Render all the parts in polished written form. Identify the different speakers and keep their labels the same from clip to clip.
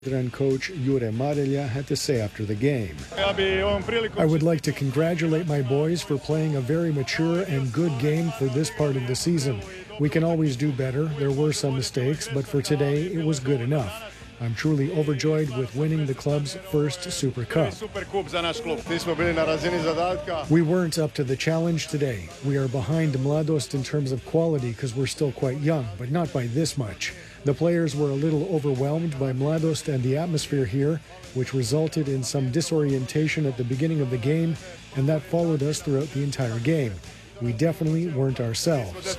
Speaker 1: coach Jure Marelja had to say after the game. I would like to congratulate my boys for playing a very mature and good game for this part of the season. We can always do better. There were some mistakes, but for today, it was good enough. I'm truly overjoyed with winning the club's first Super Cup. We weren't up to the challenge today. We are behind Mladost in terms of quality because we're still quite young, but not by this much. The players were a little overwhelmed by Mladost and the atmosphere here, which resulted in some disorientation at the beginning of the game, and that followed us throughout the entire game. We definitely weren't ourselves.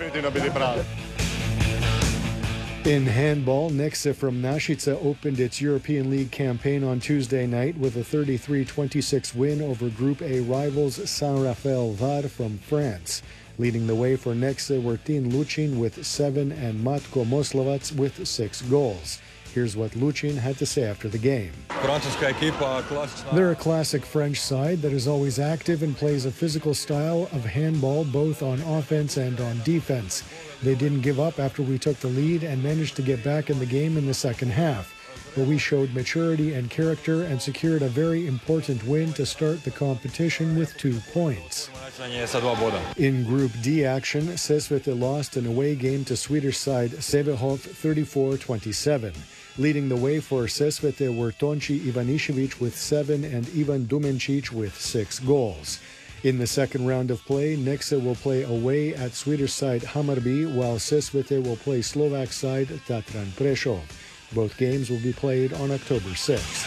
Speaker 1: In handball, Nexe from Nashica opened its European League campaign on Tuesday night with a 33-26 win over Group A rivals Saint-Raphael Var from France. Leading the way for Nexe were Tin Lucin with 7 and Matko Moslovac with 6 goals. Here's what Lucin had to say after the game. They're a classic French side that is always active and plays a physical style of handball both on offense and on defense. They didn't give up after we took the lead and managed to get back in the game in the second half. But we showed maturity and character and secured a very important win to start the competition with 2 points. In Group D action, Sesvete lost an away game to Swedish side Sävehof 34-27. Leading the way for Sesvete were Tonci Ivanišević with 7 and Ivan Dumencic with 6 goals. In the second round of play, Nexe will play away at Swedish side Hammarby, while Sesvete will play Slovak side Tatran Prešov. Both games will be played on October 6th.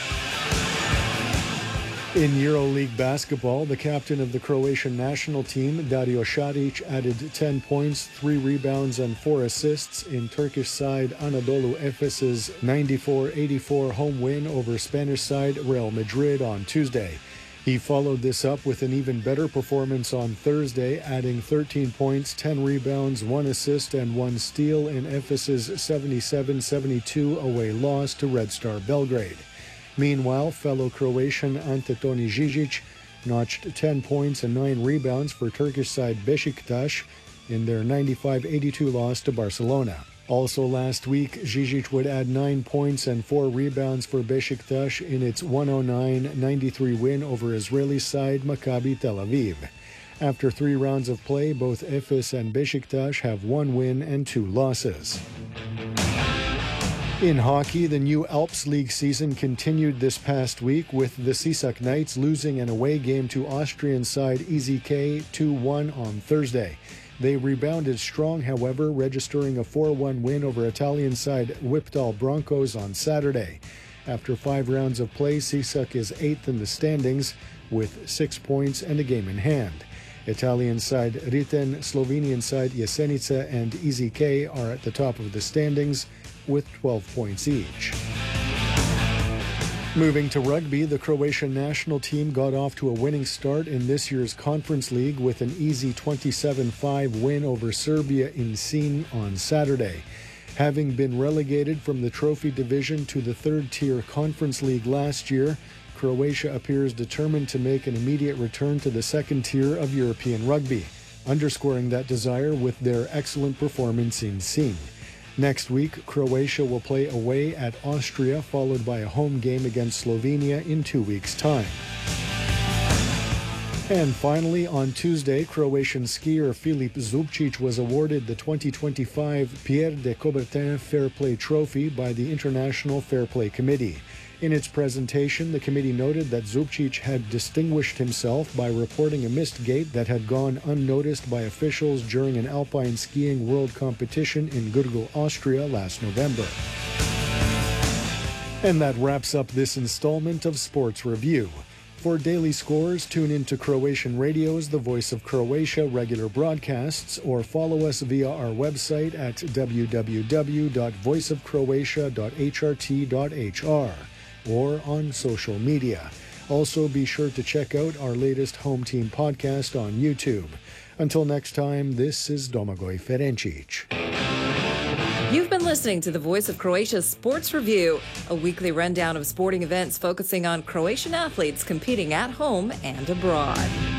Speaker 1: In EuroLeague basketball, the captain of the Croatian national team, Dario Šarić, added 10 points, 3 rebounds, and 4 assists in Turkish side Anadolu Efes's 94-84 home win over Spanish side Real Madrid on Tuesday. He followed this up with an even better performance on Thursday, adding 13 points, 10 rebounds, 1 assist, and 1 steal in Efes's 77-72 away loss to Red Star Belgrade. Meanwhile, fellow Croatian Ante Toni Žižić notched 10 points and 9 rebounds for Turkish side Beşiktaş in their 95-82 loss to Barcelona. Also last week, Žižić would add 9 points and 4 rebounds for Beşiktaş in its 109-93 win over Israeli side Maccabi Tel Aviv. After 3 rounds of play, both Efes and Beşiktaş have 1 win and 2 losses. In hockey, the new Alps League season continued this past week with the Sisak Knights losing an away game to Austrian side EZK 2-1 on Thursday. They rebounded strong, however, registering a 4-1 win over Italian side Whiptal Broncos on Saturday. After 5 rounds of play, Sisak is 8th in the standings with 6 points and a game in hand. Italian side Riten, Slovenian side Jesenice, and EZK are at the top of the standings with 12 points each. Moving to rugby, the Croatian national team got off to a winning start in this year's Conference League with an easy 27-5 win over Serbia in Sin on Saturday. Having been relegated from the trophy division to the third-tier Conference League last year, Croatia appears determined to make an immediate return to the second tier of European rugby, underscoring that desire with their excellent performance in Sin. Next week, Croatia will play away at Austria, followed by a home game against Slovenia in 2 weeks' time. And finally, on Tuesday, Croatian skier Filip Zubčić was awarded the 2025 Pierre de Coubertin Fair Play Trophy by the International Fair Play Committee. In its presentation, the committee noted that Zubčić had distinguished himself by reporting a missed gate that had gone unnoticed by officials during an alpine skiing world competition in Gurgel, Austria last November. And that wraps up this installment of Sports Review. For daily scores, tune into Croatian Radio's The Voice of Croatia regular broadcasts or follow us via our website at www.voiceofcroatia.hrt.hr or on social media. Also, be sure to check out our latest Home Team podcast on YouTube. Until next time, this is Domagoj Ferencic.
Speaker 2: You've been listening to the Voice of Croatia's Sports Review, a weekly rundown of sporting events focusing on Croatian athletes competing at home and abroad.